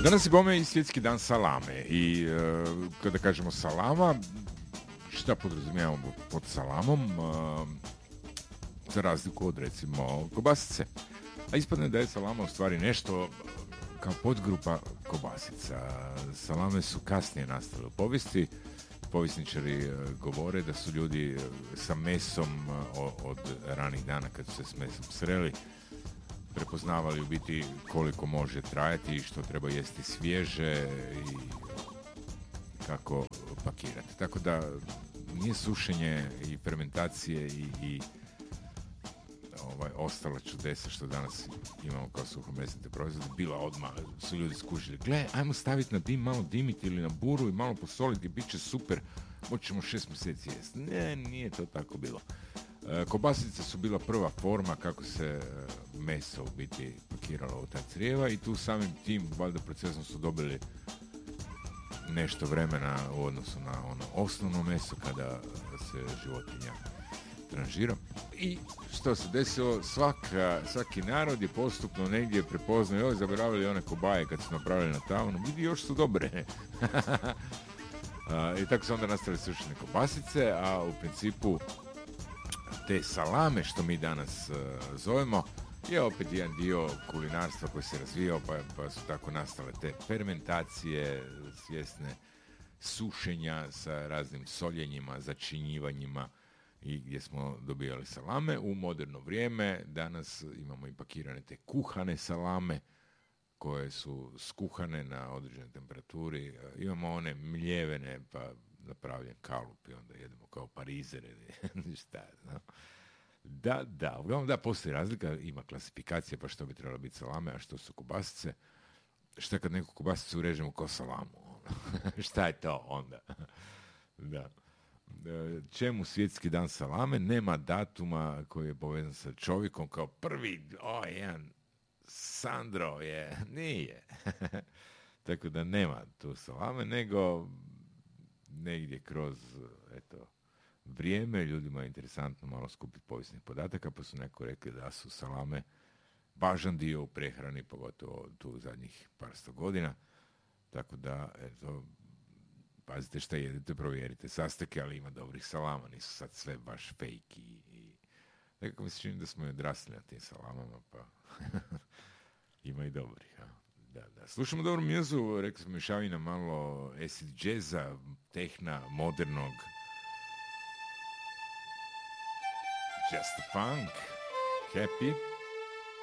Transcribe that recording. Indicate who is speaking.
Speaker 1: Danas je bome i svjetski dan salame i kada kažemo salama, šta podrazumijevamo pod salamom, za razliku od recimo kobasice. A ispadne da je salama u stvari nešto kao podgrupa kobasica. Salame su kasnije nastale u povijesti. Povjesničari govore da su ljudi sa mesom od ranih dana kad su se s mesom sreli prepoznavali u biti koliko može trajati i što treba jesti svježe i kako pakirati. Tako da nije sušenje i fermentacije i ostala čudesa što danas imamo kao suhomesnate proizvode, bila odmah, su ljudi skužili, gle, ajmo staviti na dim, malo dimiti ili na buru i malo posoliti, bit će super, moćemo 6 mjeseci jesti. Ne, nije to tako bilo. Kobasice su bila prva forma kako se meso u biti pakiralo u ta crijeva i tu samim tim, valjda procesom su dobili nešto vremena u odnosu na ono osnovno meso kada se životinja tranžira. I što se desilo, svaki narod je postupno negdje prepoznao, joj, zaboravili one kobaje kad su napravili na tavanu, vidi, još su dobre. I tako su onda nastale sušene kobasice, a u principu te salame što mi danas zovemo je opet jedan dio kulinarstva koji se razvijao, pa su tako nastale te fermentacije, svjesne sušenja sa raznim soljenjima, začinjivanjima i gdje smo dobijali salame. U moderno vrijeme danas imamo i pakirane te kuhane salame koje su skuhane na određenoj temperaturi. Imamo one mljevene pa napravljen kalup i onda jedemo kao parizere ili šta, no? Uglavnom da, postoji razlika, ima klasifikacija pa što bi trebalo biti salame, a što su kobasice. Šta kad neku kobasicu urežemo kao salamu? Šta je to onda? Da. Čemu svjetski dan salame? Nema datuma koji je povezan sa čovjekom kao prvi, jedan Sandro je, nije. Tako da nema tu salame, nego negdje kroz, vrijeme ljudima je interesantno malo skupiti povijesnih podataka, pa su neko rekli da su salame važan dio u prehrani, pogotovo tu u zadnjih par sto godina. Tako da, pazite šta jedete, provjerite sastojke, ali ima dobrih salama, nisu sad sve baš fake i nekako mi se čini da smo i odrasli na tim salamama, pa ima i dobrih. Da. Slušamo dobru mjuzu, rekli smo mješavina malo acid jazza, tehna, modernog. Just the funk, happy.